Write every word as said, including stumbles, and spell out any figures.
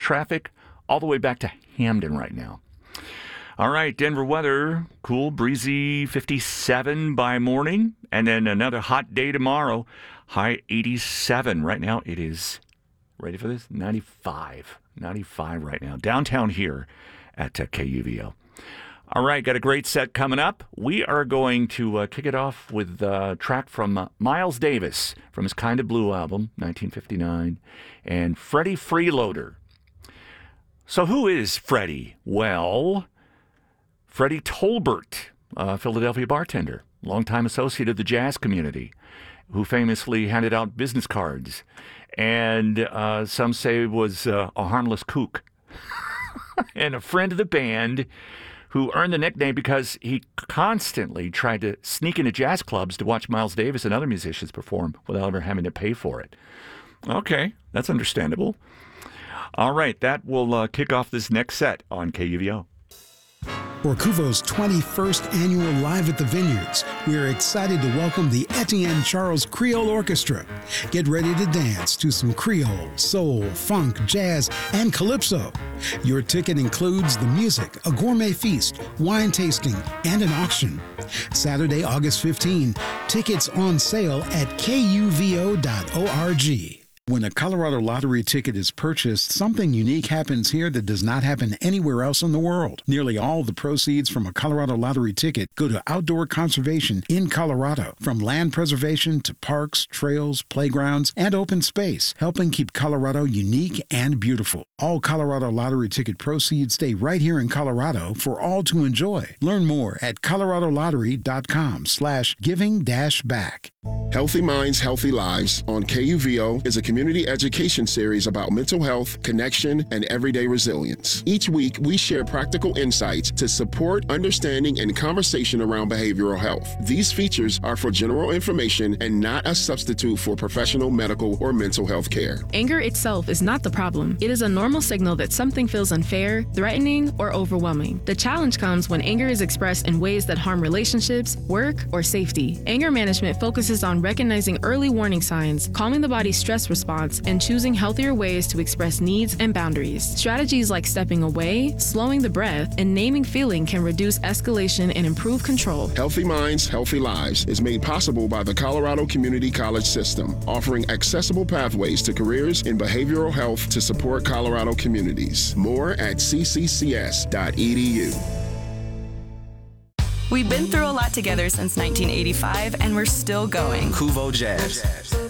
traffic all the way back to Hamden right now. All right, Denver weather, cool, breezy, fifty-seven by morning, and then another hot day tomorrow, high eighty-seven. Right now it is, ready for this, ninety-five. ninety-five right now, downtown here at uh, K U V O. All right, got a great set coming up. We are going to uh, kick it off with a track from uh, Miles Davis from his Kind of Blue album, nineteen fifty-nine, and Freddie Freeloader. So who is Freddie? Well, Freddie Tolbert, a Philadelphia bartender, longtime associate of the jazz community, who famously handed out business cards and uh, some say was uh, a harmless kook. And a friend of the band who earned the nickname because he constantly tried to sneak into jazz clubs to watch Miles Davis and other musicians perform without ever having to pay for it. Okay, that's understandable. All right, that will uh, kick off this next set on K U V O. For Kuvo's twenty-first annual Live at the Vineyards, we are excited to welcome the Etienne Charles Creole Orchestra. Get ready to dance to some Creole, soul, funk, jazz, and calypso. Your ticket includes the music, a gourmet feast, wine tasting, and an auction. Saturday, August fifteenth, tickets on sale at K U V O dot org. When a Colorado Lottery ticket is purchased, something unique happens here that does not happen anywhere else in the world. Nearly all the proceeds from a Colorado Lottery ticket go to outdoor conservation in Colorado, from land preservation to parks, trails, playgrounds, and open space, helping keep Colorado unique and beautiful. All Colorado Lottery ticket proceeds stay right here in Colorado for all to enjoy. Learn more at colorado lottery dot com slash giving dash back. Healthy Minds, Healthy Lives on K U V O is a community education series about mental health, connection, and everyday resilience. Each week, we share practical insights to support understanding and conversation around behavioral health. These features are for general information and not a substitute for professional medical or mental health care. Anger itself is not the problem. It is a normal signal that something feels unfair, threatening, or overwhelming. The challenge comes when anger is expressed in ways that harm relationships, work, or safety. Anger management focuses on recognizing early warning signs, calming the body's stress response, and choosing healthier ways to express needs and boundaries. Strategies like stepping away, slowing the breath, and naming feeling can reduce escalation and improve control. Healthy Minds, Healthy Lives is made possible by the Colorado Community College System, offering accessible pathways to careers in behavioral health to support Colorado communities. More at c c c s dot e d u. We've been through a lot together since nineteen eighty-five, and we're still going. Kuvo Jazz.